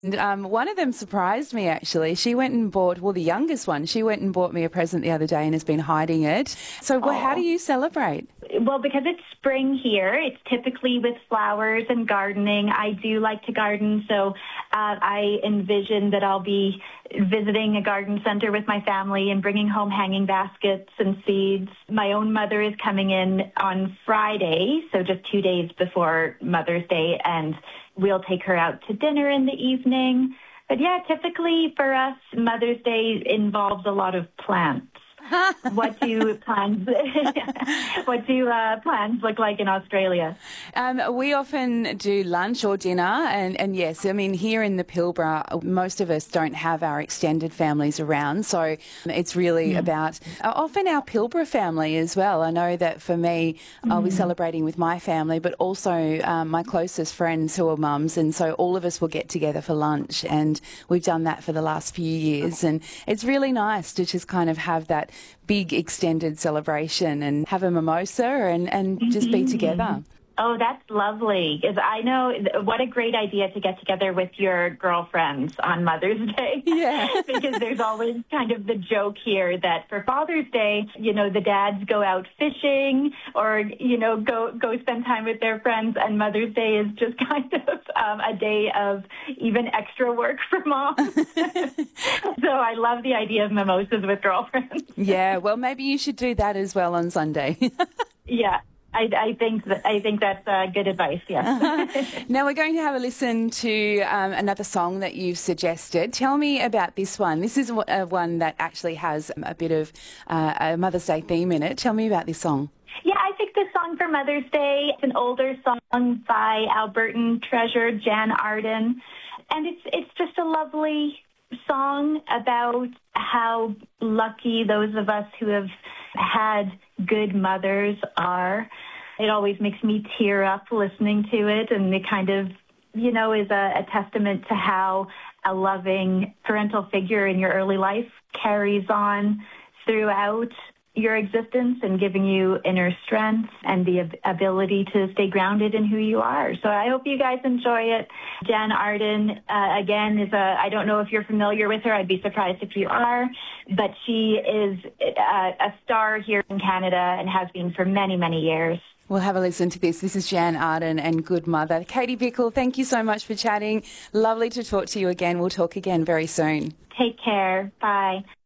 And, one of them surprised me, actually. She went and bought, well, the youngest one, she went and bought me a present the other day and has been hiding it. So how do you celebrate? Well, because it's spring here, it's typically with flowers and gardening. I do like to garden, so I envision that I'll be visiting a garden center with my family and bringing home hanging baskets and seeds. My own mother is coming in on Friday, so just 2 days before Mother's Day, and we'll take her out to dinner in the evening. But yeah, typically for us, Mother's Day involves a lot of plants. What do plans plans look like in Australia? We often do lunch or dinner, and yes, I mean, here in the Pilbara, most of us don't have our extended families around, so it's really about often our Pilbara family as well. I know that for me, I'll be celebrating with my family, but also my closest friends who are mums, and so all of us will get together for lunch, and we've done that for the last few years, and it's really nice to just kind of have that big extended celebration and have a mimosa and just be together. Oh, that's lovely. Because I know what a great idea to get together with your girlfriends on Mother's Day. Yeah. Because there's always kind of the joke here that for Father's Day, you know, the dads go out fishing or, you know, go spend time with their friends. And Mother's Day is just kind of a day of even extra work for mom. So I love the idea of mimosas with girlfriends. Yeah, well, maybe you should do that as well on Sunday. Yeah. I think that's good advice, yes. Now we're going to have a listen to another song that you've suggested. Tell me about this one. This is one that actually has a bit of a Mother's Day theme in it. Tell me about this song. Yeah, I picked this song for Mother's Day. It's an older song by Albertan treasure Jan Arden. And it's just a lovely song about how lucky those of us who have had good mothers are. It always makes me tear up listening to it, and it kind of, you know, is a testament to how a loving parental figure in your early life carries on throughout your existence and giving you inner strength and the ability to stay grounded in who you are. So I hope you guys enjoy it. Jan Arden, again, I don't know if you're familiar with her. I'd be surprised if you are, but she is a star here in Canada and has been for many, many years. We'll have a listen to this. This is Jan Arden and Good Mother. Katie Bickle, thank you so much for chatting. Lovely to talk to you again. We'll talk again very soon. Take care. Bye.